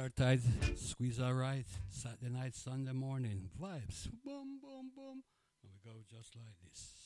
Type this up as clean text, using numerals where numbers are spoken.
start tight, squeeze all right. Saturday night, Sunday morning, vibes, boom, boom, boom. And we go just like this.